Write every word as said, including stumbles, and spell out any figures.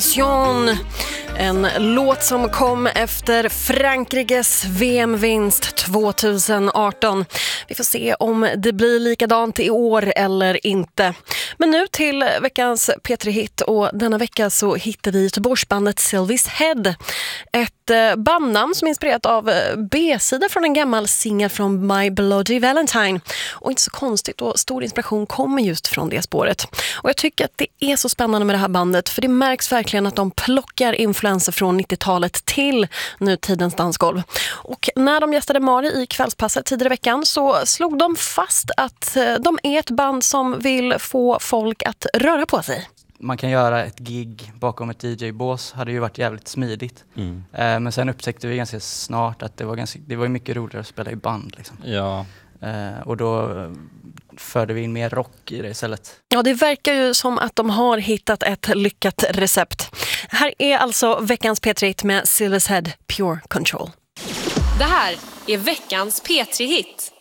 Sion. En låt som kom efter Frankrikes V M-vinst tjugoarton. Vi får se om det blir likadant i år eller inte. Men nu till veckans P tre-hit, och denna vecka så hittar vi Göteborgsbandet Sylvie's Head. Ett bandnamn som är inspirerat av B-sida från en gammal singel från My Bloody Valentine. Och inte så konstigt, och stor inspiration kommer just från det spåret. Och jag tycker att det är så spännande med det här bandet, för det märks verkligen att de plockar influenser från nittiotalet till nutidens dansgolv. Och när de gästade Mari i kvällspasset tidigare i veckan så slog de fast att de är ett band som vill få folk att röra på sig. Man kan göra ett gig bakom ett D J-bås, hade ju varit jävligt smidigt. Mm. Eh, men sen upptäckte vi ganska snart att det var, ganska, det var mycket roligare att spela i band. Liksom. Ja. Eh, och då förde vi in mer rock i det istället. Ja, det verkar ju som att de har hittat ett lyckat recept. Här är alltså veckans P tre-hit med Sylvie's Head, Pure Control. Det här är veckans P tre-hit.